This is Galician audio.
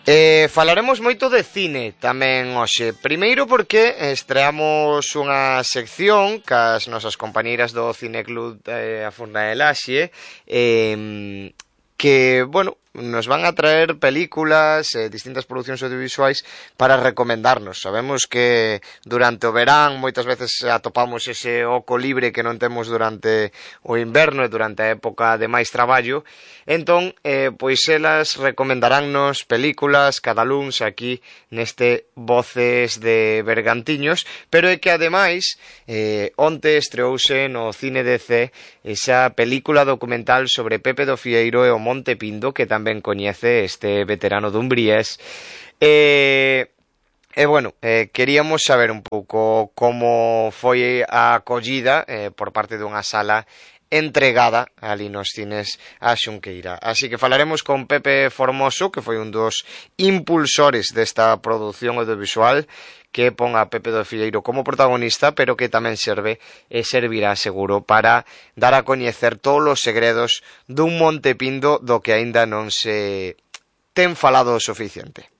Falaremos moito de cine tamén hoxe. Primeiro porque estreamos unha sección cas nosas compañeiras do Cineclub a Furna de Laxe, que, bueno, nos van a traer películas, distintas producións audiovisuais para recomendarnos. Sabemos que durante o verán moitas veces atopamos ese oco libre que non temos durante o inverno e durante a época de máis traballo. Entón, pois elas recomendaránnos películas cada luns aquí neste Voces de Bergantiños, pero é que ademais onte estreouse no Cine DC esa película documental sobre Pepe do Fieiro e o Monte Pindo, que tamén coñece este veterano dumbriés. Bueno, queríamos saber un pouco como foi a acollida por parte dunha sala entregada ali nos cines a Xunqueira. Así que falaremos con Pepe Formoso, que foi un dos impulsores desta produción audiovisual, que pon a Pepe do Fieiro como protagonista, pero que tamén serve e servirá seguro para dar a coñecer todos os segredos dun Monte Pindo do que aínda non se ten falado o suficiente.